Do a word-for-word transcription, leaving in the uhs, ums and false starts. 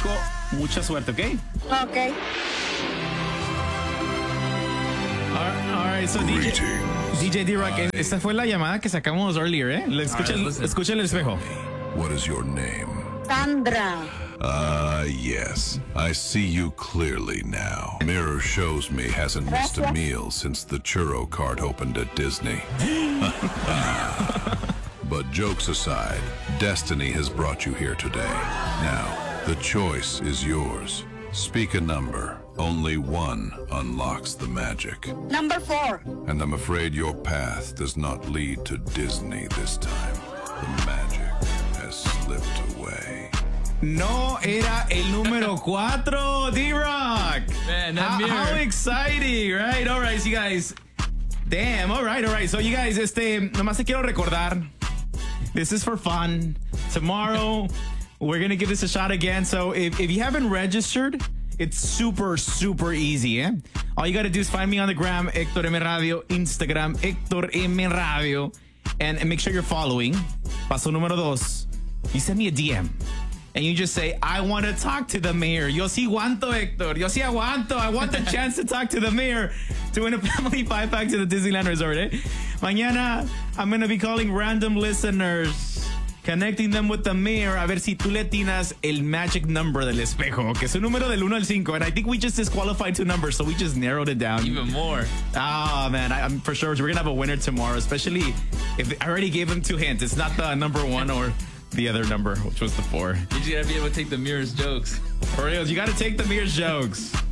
espejo. Mucha suerte, ¿ok? Ok. All right, all right, so D J, D J D-Rock, esta fue la llamada que sacamos earlier, ¿eh? Escucha, right, escucha el espejo. What is your name? Sandra. Ah, uh, yes. I see you clearly now. Mirror shows me hasn't missed a meal since the churro cart opened at Disney. But jokes aside, destiny has brought you here today. Now, the choice is yours. Speak a number. Only one unlocks the magic. Number four. And I'm afraid your path does not lead to Disney this time. The magic has slipped away. No era el número cuatro, D-Rock. Man, that how, mirror. How exciting, right? All right, so you guys. Damn, all right, all right. So you guys, este, nomás te quiero recordar. This is for fun. Tomorrow, we're going to give this a shot again. So if, if you haven't registered, it's super, super easy, eh? All you got to do is find me on the gram, Hector M Radio, Instagram, Hector M Radio, and, and make sure you're following. Paso número dos, you send me a D M, and you just say, I want to talk to the mayor. Yo sí aguanto, Hector. Yo sí aguanto. I want the chance to talk to the mayor to win a family five-pack to the Disneyland Resort, eh? Mañana, I'm going to be calling random listeners, connecting them with the mayor, a ver si tú le atinas el magic number del espejo, que es un número del uno al cinco, and I think we just disqualified two numbers, so we just narrowed it down. Even more. Oh, man, I, I'm for sure we're going to have a winner tomorrow, especially if I already gave him two hints. It's not the number one or the other number, which was the four. You just got to be able to take the mirror's jokes. For real, you got to take the mayor's jokes.